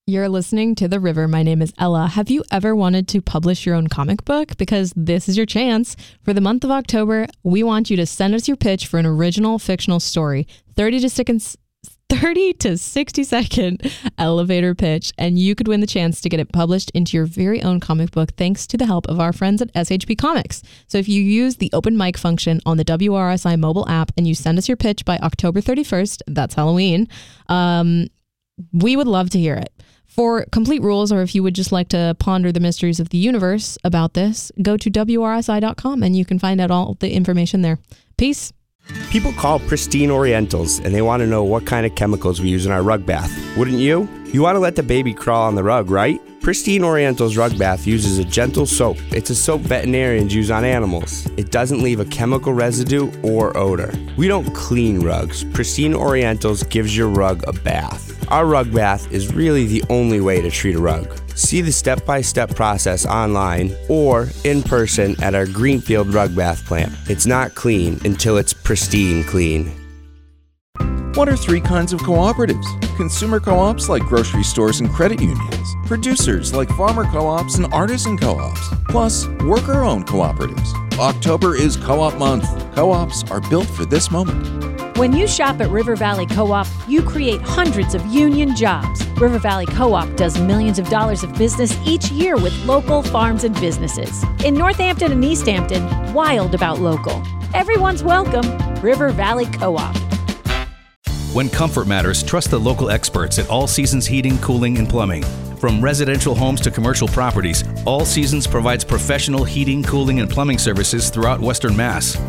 You're listening to The River. My name is Ella. Have you ever wanted to publish your own comic book? Because this is your chance. For the month of October, we want you to send us your pitch for an original fictional story, 30 to 60 second elevator pitch, and you could win the chance to get it published into your very own comic book thanks to the help of our friends at SHP Comics. So if you use the open mic function on the WRSI mobile app and you send us your pitch by October 31st, that's Halloween, we would love to hear it. For complete rules, or if you would just like to ponder the mysteries of the universe about this, go to WRSI.com and you can find out all the information there. Peace. People call Pristine Orientals and they want to know what kind of chemicals we use in our rug bath. Wouldn't you? You want to let the baby crawl on the rug, right? Pristine Oriental's rug bath uses a gentle soap. It's a soap veterinarians use on animals. It doesn't leave a chemical residue or odor. We don't clean rugs. Pristine Orientals gives your rug a bath. Our rug bath is really the only way to treat a rug. See the step-by-step process online or in person at our Greenfield rug bath plant. It's not clean until it's pristine clean. What are three kinds of cooperatives? Consumer co-ops like grocery stores and credit unions. Producers like farmer co-ops and artisan co-ops. Plus, worker-owned cooperatives. October is Co-op Month. Co-ops are built for this moment. When you shop at River Valley Co-op, you create hundreds of union jobs. River Valley Co-op does millions of dollars of business each year with local farms and businesses. In Northampton and East Hampton, wild about local. Everyone's welcome. River Valley Co-op. When comfort matters, trust the local experts at All Seasons Heating, Cooling, and Plumbing. From residential homes to commercial properties, All Seasons provides professional heating, cooling, and plumbing services throughout Western Mass.